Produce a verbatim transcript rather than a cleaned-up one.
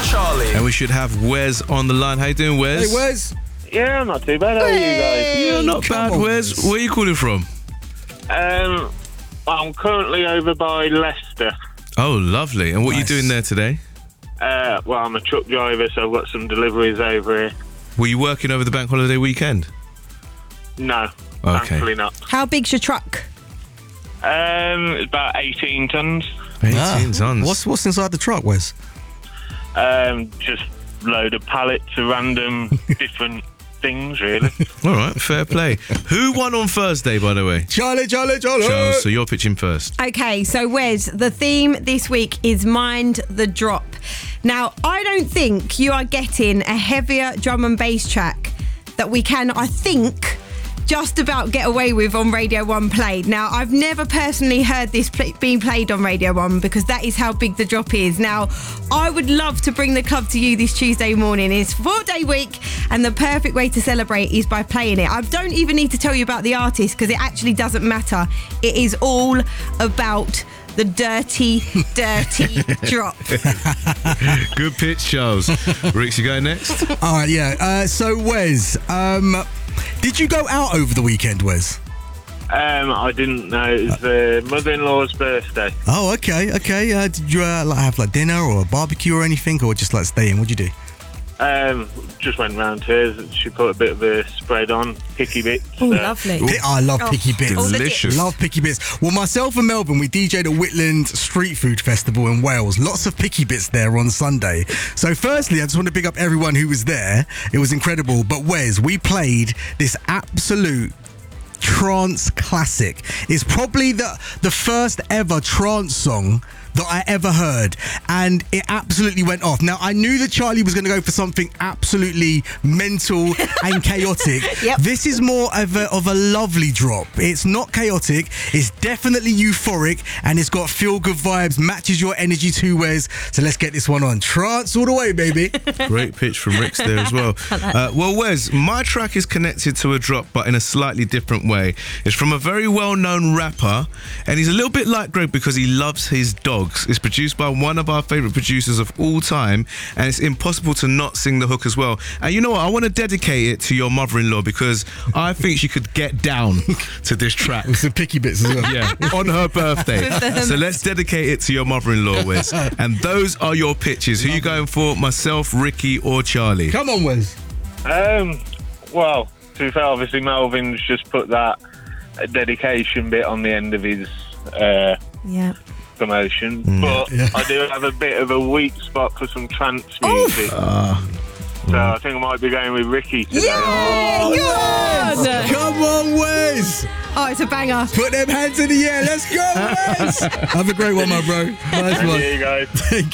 Charlie? And we should have Wes on the line. How you doing, Wes? Hey, Wes. Yeah, not too bad. How are you guys? Yeah, not Come bad, on, Wes. Wes. Where are you calling from? Um, I'm currently over by Leicester. Oh, lovely. And what Nice. are you doing there today? Uh, well, I'm a truck driver, so I've got some deliveries over here. Were you working over the bank holiday weekend? No, Okay. thankfully not. How big's your truck? Um, it's about eighteen tons. eighteen Ah. tons. What's what's inside the truck, Wes? Um, just load of pallets of random different things, really. All right, fair play. Who won on Thursday, by the way? Charlie, Charlie, Charlie. Charles, so you're pitching first. Okay, so Wes, the theme this week is Mind the Drop. Now, I don't think you are getting a heavier drum and bass track that we can, I think, just about get away with on Radio one played. Now, I've never personally heard this pl- being played on Radio one because that is how big the drop is. Now, I would love to bring the club to you this Tuesday morning. It's four-day week, and the perfect way to celebrate is by playing it. I don't even need to tell you about the artist because it actually doesn't matter. It is all about the dirty, dirty drop. Good pitch, Charles. Ricks, you going next? All right, yeah. Uh, so, Wes, um, did you go out over the weekend, Wes? Um, I didn't know it was uh, mother-in-law's birthday. Oh, okay, okay. Uh, did you uh, like have like dinner or a barbecue or anything, or just like stay in? What'd you do? Um, just went round to her. She put a bit of a spread on, picky bits. Oh, so- lovely. Pi- I love Oh, picky bits. all the Delicious. Love picky bits. Well, myself and Melbourne, we D J'd at Whitland Street Food Festival in Wales. Lots of picky bits there on Sunday. So firstly, I just want to pick up everyone who was there. It was incredible. But Wes, we played this absolute trance classic. It's probably the the first ever trance song that I ever heard, and it absolutely went off. Now, I knew that Charlie was going to go for something absolutely mental and chaotic. Yep. This is more of a, of a lovely drop. It's not chaotic, it's definitely euphoric, and it's got feel-good vibes, matches your energy too, Wes. So let's get this one on. Trance all the way, baby. Great pitch from Ricks there as well. Uh, well, Wes, my track is connected to a drop, but in a slightly different way. It's from a very well-known rapper, and he's a little bit like Greg because he loves his dogs. It's produced by one of our favourite producers of all time, and it's impossible to not sing the hook as well. And you know what? I want to dedicate it to your mother-in-law because I think she could get down to this track. Some picky bits as well. Yeah, on her birthday. With the- So let's dedicate it to your mother-in-law, Wes. And those are your pitches. Who are you going for? Myself, Ricky, or Charlie? Come on, Wes. Um, well, to be fair, obviously Melvin's just put that uh, dedication bit on the end of his uh, Yeah. promotion, Mm. but Yeah. I do have a bit of a weak spot for some trance music. Ah. So I think I might be going with Ricky today. Yeah, go on! Come on, Wes. Oh, it's a banger. Put them hands in the air. Let's go, Wes. Have a great one, my bro. Nice And one. you guys. Thank